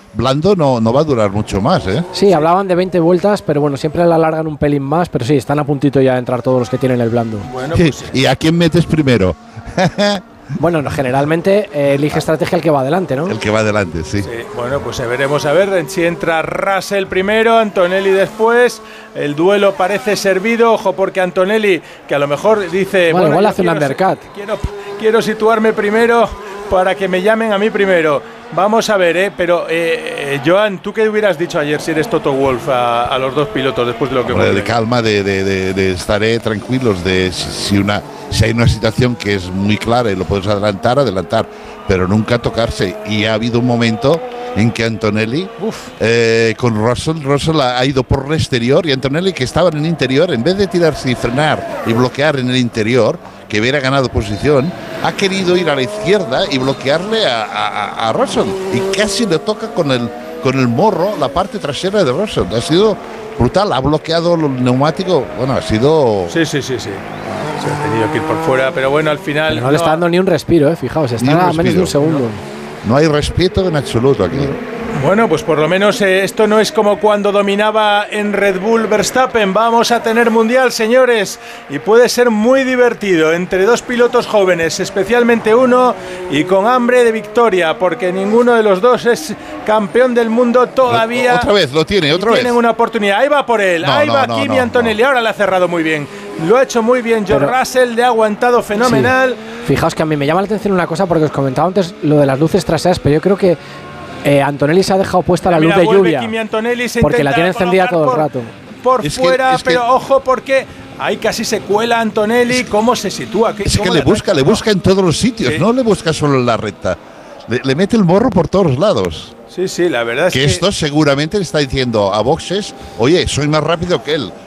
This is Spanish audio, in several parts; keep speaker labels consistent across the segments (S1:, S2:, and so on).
S1: blando no va a durar mucho más, ¿eh?
S2: Sí, hablaban de 20 vueltas, pero bueno, siempre la alargan un pelín más, pero sí, están a puntito ya de entrar todos los que tienen el blando.
S3: Bueno, pues,
S1: ¿Y a quién metes primero?
S2: Bueno, no, generalmente elige estrategia el que va adelante, ¿no?
S1: El que va adelante, sí.
S3: Bueno, pues veremos a ver si entra Russell primero, Antonelli después. El duelo parece servido. Ojo, porque Antonelli, que a lo mejor dice...
S2: Bueno, igual hace un undercut.
S3: Quiero situarme primero para que me llamen a mí primero. Vamos a ver, pero Joan, ¿tú qué hubieras dicho ayer si eres Toto Wolff a los dos pilotos después de lo que ocurrió?
S1: De calma, de estaré tranquilos, de si hay una situación que es muy clara y lo puedes adelantar, pero nunca tocarse. Y ha habido un momento en que Antonelli con Russell ha ido por el exterior, y Antonelli, que estaba en el interior, en vez de tirarse y frenar y bloquear en el interior, que hubiera ganado posición, ha querido ir a la izquierda y bloquearle a Russell, y casi le toca con el morro la parte trasera de Russell. Ha sido brutal, ha bloqueado el neumático. Bueno, ha sido...
S3: Sí. Se ha tenido que ir por fuera, pero bueno, al final...
S2: Pero no le está dando ni un respiro, fijaos, está a menos de un segundo.
S1: No hay respeto en absoluto aquí.
S3: Bueno, pues por lo menos esto no es como cuando dominaba en Red Bull Verstappen. Vamos a tener mundial, señores, y puede ser muy divertido entre dos pilotos jóvenes, especialmente uno, y con hambre de victoria, porque ninguno de los dos es campeón del mundo todavía.
S1: Otra vez, lo tiene, otra vez.
S3: Tienen una oportunidad, ahí va por él, Kimi Antonelli, ahora le ha cerrado muy bien. Lo ha hecho muy bien George Russell, le ha aguantado fenomenal.
S2: Sí. Fijaos que a mí me llama la atención una cosa, porque os comentaba antes lo de las luces traseras, pero yo creo que Antonelli se ha dejado puesta la luz de lluvia, porque la tiene encendida todo el rato.
S3: Por fuera, pero ojo, porque ahí casi se cuela Antonelli. ¿Cómo se sitúa?
S1: Es que le busca en todos los sitios, no le busca solo en la recta. Le mete el morro por todos lados.
S3: Sí, la verdad es que
S1: esto seguramente le está diciendo a boxes: oye, soy más rápido que él.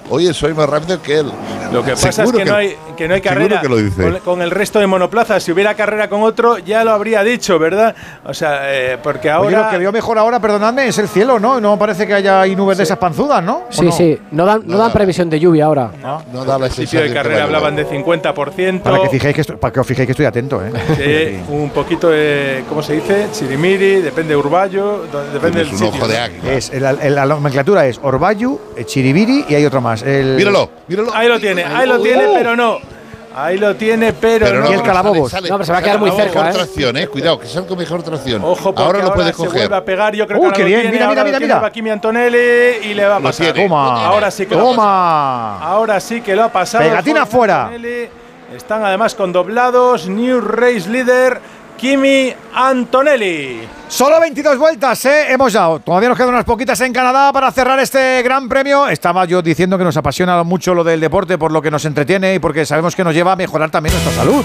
S1: Lo que pasa es que no hay carrera con el resto de monoplazas. Si hubiera carrera con otro, ya lo habría dicho, ¿verdad? O sea, porque ahora...
S4: Oye, lo que veo mejor ahora, perdonadme, es el cielo, ¿no? No parece que haya nubes de esas panzudas, ¿no?
S2: Sí. No dan previsión de lluvia ahora.
S3: No da la sensación. De carrera hablaban de 50%.
S4: Para que os fijéis que estoy atento,
S3: un poquito de, ¿cómo se dice? Chirimbiri, depende de Urballo, depende del sitio.
S1: Ojo de águila.
S4: La nomenclatura es Orballo, Chiribiri y hay otro más.
S1: Míralo.
S3: Ahí lo tiene, pero no. Ahí lo tiene, pero no.
S4: Y el calabobos.
S2: No, pero se va a quedar muy cerca.
S1: Tracción, cuidado, que salga con mejor tracción.
S3: Ojo, porque ahora lo puede coger. Se vuelve a pegar, yo creo que
S4: qué bien. Mira.
S3: Va Kimi Antonelli y le va a pasar.
S4: Toma.
S3: Ahora sí que lo ha pasado. Ahora sí que lo ha pasado.
S4: Pegatina fuera.
S3: Están además con doblados. New Race Leader, Kimi Antonelli.
S4: Solo 22 vueltas, hemos dado. Todavía nos quedan unas poquitas en Canadá para cerrar este gran premio. Estaba yo diciendo que nos apasiona mucho lo del deporte, por lo que nos entretiene y porque sabemos que nos lleva a mejorar también nuestra salud.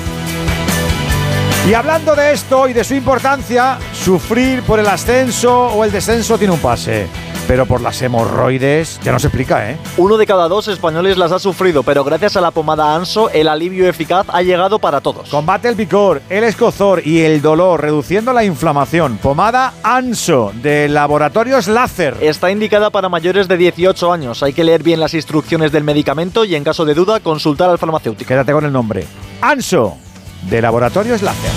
S4: Y hablando de esto y de su importancia, sufrir por el ascenso o el descenso tiene un pase. Pero por las hemorroides ya no se explica, ¿eh?
S5: 1 de cada 2 españoles las ha sufrido, pero gracias a la pomada Anso, el alivio eficaz ha llegado para todos.
S4: Combate el picor, el escozor y el dolor, reduciendo la inflamación. Pomada Anso, de Laboratorios Láser.
S5: Está indicada para mayores de 18 años. Hay que leer bien las instrucciones del medicamento y, en caso de duda, consultar al farmacéutico.
S4: Quédate con el nombre. Anso, de Laboratorios Láser.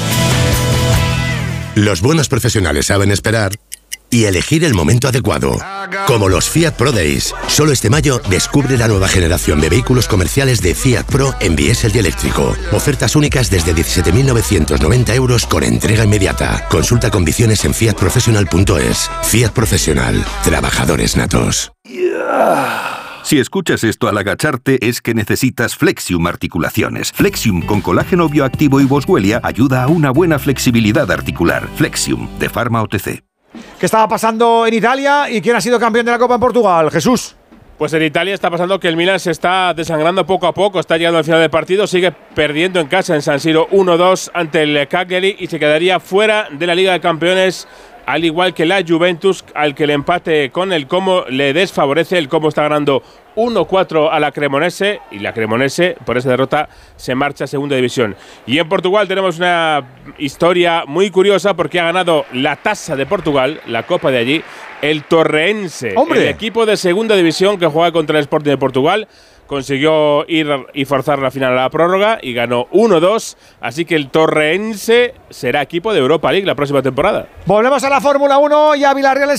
S6: Los buenos profesionales saben esperar y elegir el momento adecuado. Como los Fiat Pro Days. Solo este mayo descubre la nueva generación de vehículos comerciales de Fiat Pro en diésel y eléctrico. Ofertas únicas desde 17.990 euros con entrega inmediata. Consulta condiciones en fiatprofessional.es. Fiat Professional. Trabajadores natos.
S7: Si escuchas esto al agacharte, es que necesitas Flexium Articulaciones. Flexium con colágeno bioactivo y boswellia ayuda a una buena flexibilidad articular. Flexium, de Pharma OTC.
S4: ¿Qué estaba pasando en Italia y quién ha sido campeón de la Copa en Portugal? Jesús.
S8: Pues en Italia está pasando que el Milan se está desangrando poco a poco, está llegando al final del partido, sigue perdiendo en casa en San Siro 1-2 ante el Cagliari y se quedaría fuera de la Liga de Campeones, al igual que la Juventus, al que el empate con el Como le desfavorece. El Como está ganando 1-4 a la Cremonese y la Cremonese, por esa derrota, se marcha a segunda división. Y en Portugal tenemos una historia muy curiosa porque ha ganado la Taça de Portugal, la Copa de allí, el Torreense, el equipo de segunda división que juega contra el Sporting de Portugal. Consiguió ir y forzar la final a la prórroga y ganó 1-2, así que el Torreense será equipo de Europa League la próxima temporada.
S4: Volvemos a la Fórmula 1 y a Villarreal.